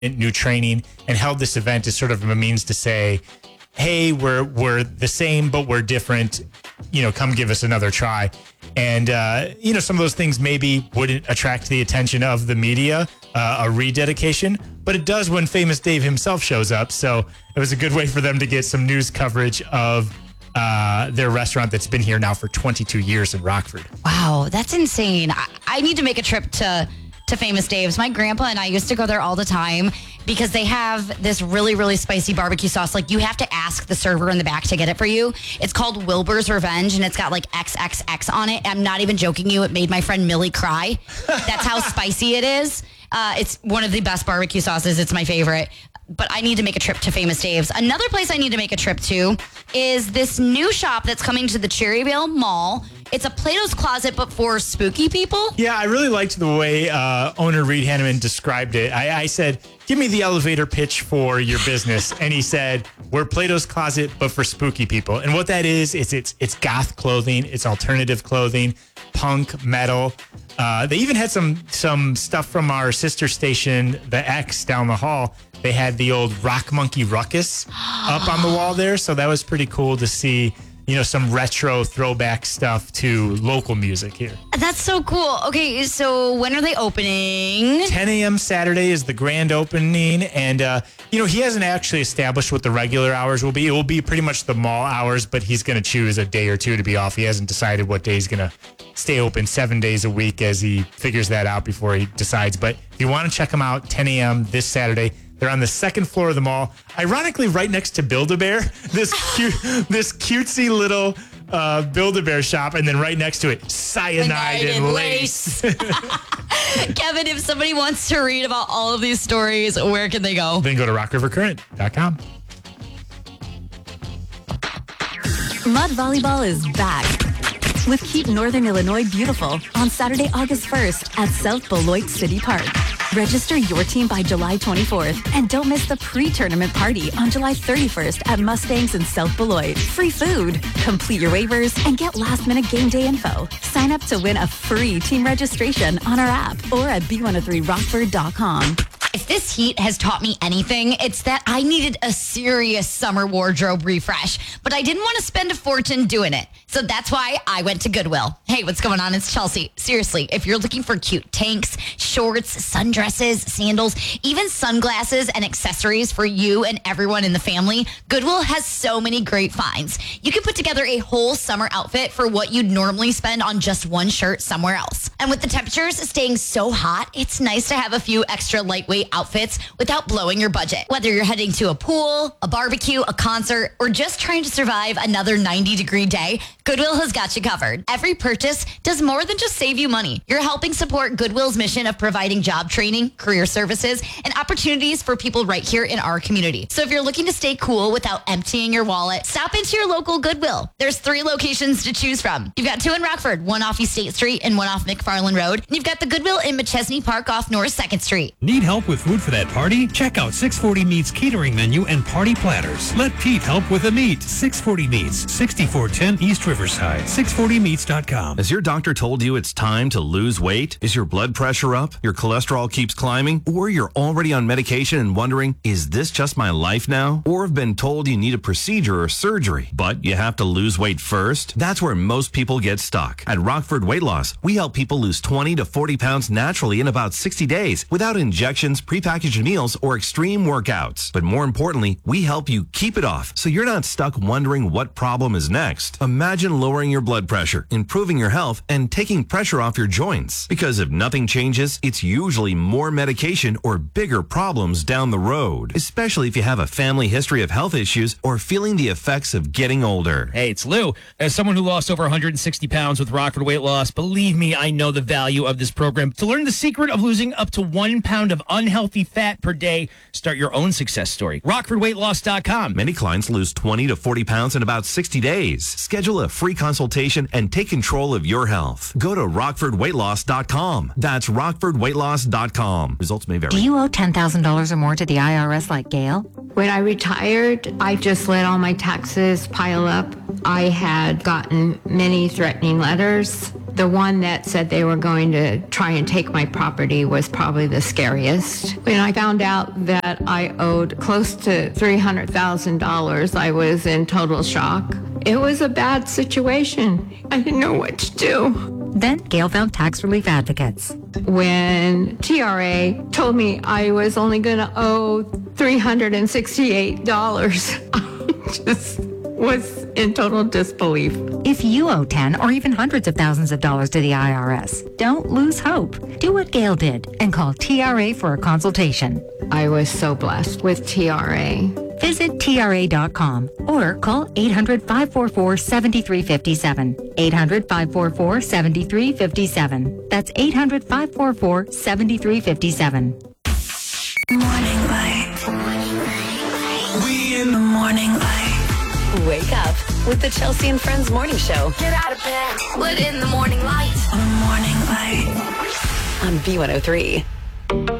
new training, and held this event as sort of a means to say, hey, we're the same, but we're different. Come give us another try. And, some of those things maybe wouldn't attract the attention of the media, a rededication, but it does when Famous Dave himself shows up. So it was a good way for them to get some news coverage of their restaurant that's been here now for 22 years in Rockford. Wow, that's insane. I need to make a trip to Famous Dave's. My grandpa and I used to go there all the time because they have this really, really spicy barbecue sauce. Like, you have to ask the server in the back to get it for you. It's called Wilbur's Revenge, and it's got like XXX on it. I'm not even joking you. It made my friend Millie cry. That's how spicy it is. It's one of the best barbecue sauces. It's my favorite. But I need to make a trip to Famous Dave's. Another place I need to make a trip to is this new shop that's coming to the Cherryvale Mall. It's a Plato's Closet, but for spooky people. Yeah, I really liked the way owner Reed Hanneman described it. I said, give me the elevator pitch for your business. And he said, we're Plato's Closet, but for spooky people. And what that is it's goth clothing, it's alternative clothing, punk, metal. They even had some stuff from our sister station, the X, down the hall. They had the old Rock Monkey Ruckus up on the wall there. So that was pretty cool to see, some retro throwback stuff to local music here. That's so cool. Okay, so when are they opening? 10 a.m. Saturday is the grand opening. And, he hasn't actually established what the regular hours will be. It will be pretty much the mall hours, but he's going to choose a day or two to be off. He hasn't decided what day he's going to stay open 7 days a week as he figures that out before he decides. But if you want to check them out, 10 a.m. this Saturday. They're on the second floor of the mall, ironically right next to Build-A-Bear, this cutesy little Build-A-Bear shop, and then right next to it, Cyanide and Lace. Kevin, if somebody wants to read about all of these stories, where can they go? Then go to rockrivercurrent.com. Mud volleyball is back with Keep Northern Illinois Beautiful on Saturday, August 1st at South Beloit City Park. Register your team by July 24th and don't miss the pre-tournament party on July 31st at Mustangs in South Beloit. Free food. Complete your waivers and get last-minute game day info. Sign up to win a free team registration on our app or at b103rockford.com. If this heat has taught me anything, it's that I needed a serious summer wardrobe refresh, but I didn't want to spend a fortune doing it. So that's why I went to Goodwill. Hey, what's going on? It's Chelsea. Seriously, if you're looking for cute tanks, shorts, sundresses, sandals, even sunglasses and accessories for you and everyone in the family, Goodwill has so many great finds. You can put together a whole summer outfit for what you'd normally spend on just one shirt somewhere else. And with the temperatures staying so hot, it's nice to have a few extra lightweight outfits without blowing your budget. Whether you're heading to a pool, a barbecue, a concert, or just trying to survive another 90-degree day, Goodwill has got you covered. Every purchase does more than just save you money. You're helping support Goodwill's mission of providing job training, career services, and opportunities for people right here in our community. So if you're looking to stay cool without emptying your wallet, stop into your local Goodwill. There's 3 locations to choose from. You've got 2 in Rockford, 1 off East State Street and 1 off McFarland Road. And you've got the Goodwill in McChesney Park off North 2nd Street. Need help with food for that party? Check out 640 Meats catering menu and party platters. Let Pete help with the meat. 640 Meats, 6410 East Riverside, 640meats.com. Has your doctor told you it's time to lose weight? Is your blood pressure up? Your cholesterol keeps climbing? Or you're already on medication and wondering, is this just my life now? Or have been told you need a procedure or surgery, but you have to lose weight first? That's where most people get stuck. At Rockford Weight Loss, we help people lose 20 to 40 pounds naturally in about 60 days without injections, prepackaged meals, or extreme workouts. But more importantly, we help you keep it off so you're not stuck wondering what problem is next. Imagine lowering your blood pressure, improving your health, and taking pressure off your joints. Because if nothing changes, it's usually more medication or bigger problems down the road, especially if you have a family history of health issues or feeling the effects of getting older. Hey, it's Lou. As someone who lost over 160 pounds with Rockford Weight Loss, believe me, I know the value of this program. To learn the secret of losing up to 1 pound of unhealthy fat per day, start your own success story. RockfordWeightLoss.com. Many clients lose 20 to 40 pounds in about 60 days. Schedule a free consultation and take control of your health. Go to RockfordWeightLoss.com. That's RockfordWeightLoss.com. Results may vary. Do you owe $10,000 or more to the IRS like Gail? When I retired, I just let all my taxes pile up. I had gotten many threatening letters. The one that said they were going to try and take my property was probably the scariest. When I found out that I owed close to $300,000, I was in total shock. It was a bad situation. I didn't know what to do. Then Gail found tax relief advocates. When TRA told me I was only going to owe $368, I just was in total disbelief. If you owe 10 or even hundreds of thousands of dollars to the IRS, don't lose hope. Do what Gail did and call TRA for a consultation. I was so blessed with TRA. Visit TRA.com or call 800-544-7357. 800-544-7357. That's 800-544-7357. Morning light. We in the morning light. Wake up with the Chelsea and Friends morning show. Get out of bed. We're in the morning light. On morning light. On B103.